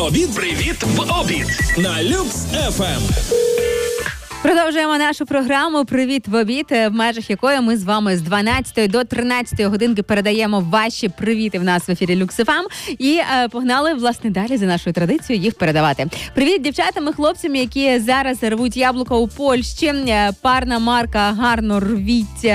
Обід. Привіт в обід. На Люкс ФМ. Продовжуємо нашу програму «Привіт в обід», в межах якої ми з вами з 12 до 13 годинки передаємо ваші привіти в нас в ефірі Люкс ФМ. І погнали, власне, далі за нашою традицією їх передавати. Привіт дівчатам і хлопцям, які зараз рвуть яблука у Польщі. Парна марка «Гарно рвіть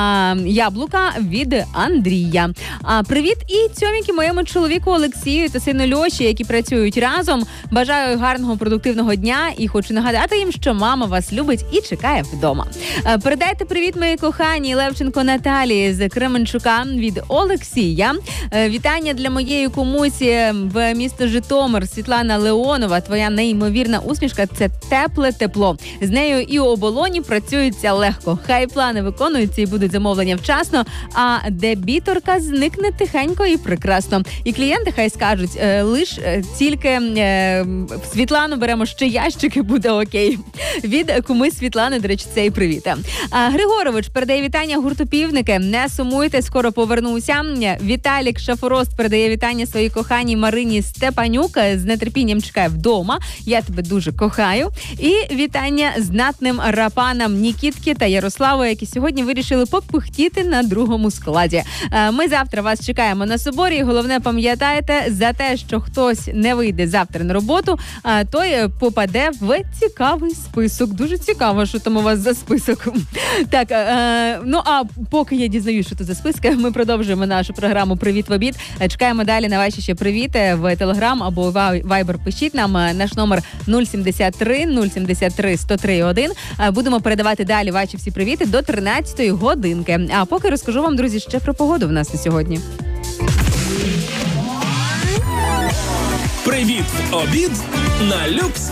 яблука» від Андрія. Привіт і цьоміки моєму чоловіку Олексію та сину Льоші, які працюють разом. Бажаю гарного, продуктивного дня і хочу нагадати їм, що мама вас любить і чекає вдома. Передайте привіт моїй коханій Левченко Наталії з Кременчука від Олексія. Вітання для моєї кумусі в місто Житомир Світлана Леонова. Твоя неймовірна усмішка – це тепле тепло. З нею і у оболоні працюється легко. Хай плани виконуються і будуть замовлення вчасно, а дебіторка зникне тихенько і прекрасно. І клієнти хай скажуть, лиш тільки Світлану беремо ще ящики, буде окей. Від куми Світлани, до речі, це і привіт. Григорович передає вітання гурту «Півники». Не сумуйте, скоро повернуся. Віталік Шафорост передає вітання своїй коханій Марині Степанюк. З нетерпінням чекає вдома. Я тебе дуже кохаю. І вітання знатним рапанам Нікітки та Ярославу, які сьогодні вирішили попухтіти на другому складі. Ми завтра вас чекаємо на соборі. І головне, пам'ятайте, за те, що хтось не вийде завтра на роботу, той попаде в цікавий список. Дуже цікаво, що там у вас за список. Так, ну а поки я дізнаюсь, що це за список, ми продовжуємо нашу програму «Привіт в обід». Чекаємо далі на ваші ще привіти в Телеграм або Вайбер. Пишіть нам, наш номер 073 103 1. Будемо передавати далі ваші всі привіти до 13-ї годинки. А поки розкажу вам, друзі, ще про погоду в нас на сьогодні. Привіт в обід на Люкс